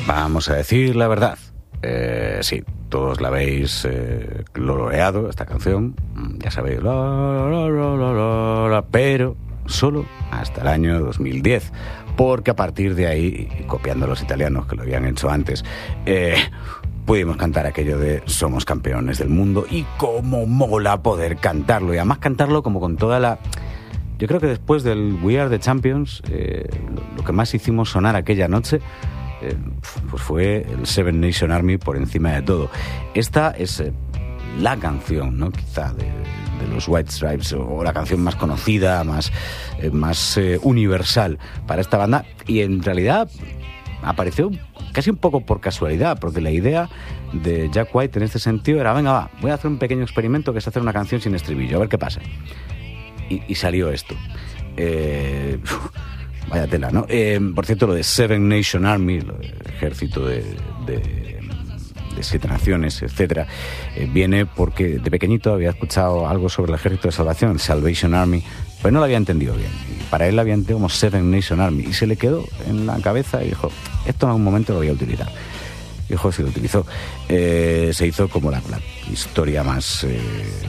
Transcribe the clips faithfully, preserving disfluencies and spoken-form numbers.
Vamos a decir la verdad. Eh, sí, todos la habéis eh, gloriado, esta canción, ya sabéis, la, la, la, la, la, la, pero solo hasta el año dos mil diez, porque a partir de ahí, copiando a los italianos que lo habían hecho antes, eh, pudimos cantar aquello de somos campeones del mundo, y cómo mola poder cantarlo, y además cantarlo como con toda la... Yo creo que después del We Are the Champions, eh, lo, lo que más hicimos sonar aquella noche Eh, pues fue el Seven Nation Army por encima de todo. Esta es eh, la canción, ¿no? Quizá de, de los White Stripes, o la canción más conocida, más, eh, más eh, universal para esta banda, y en realidad apareció casi un poco por casualidad, porque la idea de Jack White en este sentido era, venga, va, voy a hacer un pequeño experimento que es hacer una canción sin estribillo, a ver qué pasa. Y, y salió esto. Eh... Vaya tela, ¿no? Eh, por cierto, lo de Seven Nation Army, lo del ejército de, de, de siete naciones, etcétera, eh, viene porque de pequeñito había escuchado algo sobre el ejército de salvación, el Salvation Army, pero no lo había entendido bien. Y para él lo había entendido como Seven Nation Army, y se le quedó en la cabeza y dijo, esto en algún momento lo voy a utilizar. Y dijo, sí lo utilizó. Eh, se hizo como la, la historia más... Eh,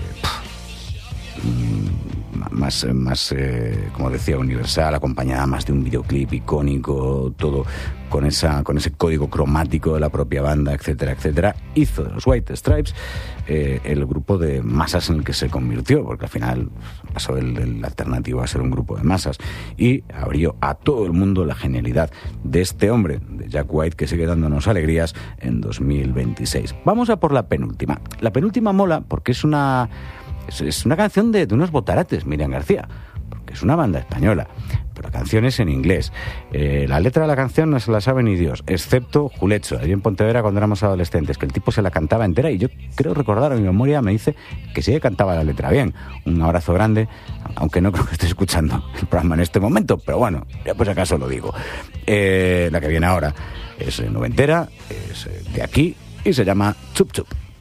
más, más eh, como decía, universal, acompañada más de un videoclip icónico, todo con esa con ese código cromático de la propia banda, etcétera, etcétera. Hizo de los White Stripes eh, el grupo de masas en el que se convirtió, porque al final pasó del, del alternativo a ser un grupo de masas, y abrió a todo el mundo la genialidad de este hombre, de Jack White, que sigue dándonos alegrías en dos mil veintiséis. Vamos a por la penúltima. La penúltima mola porque es una... Es una canción de, de unos botarates, Miriam García, porque es una banda española, pero la canción es en inglés. Eh, la letra de la canción no se la sabe ni Dios, excepto Julecho, allí en Pontevedra cuando éramos adolescentes, que el tipo se la cantaba entera, y yo creo recordar, en mi memoria me dice que sí que cantaba la letra bien. Un abrazo grande, aunque no creo que esté escuchando el programa en este momento, pero bueno, ya pues acaso lo digo. Eh, la que viene ahora es noventera, es de aquí, y se llama Chup Chup.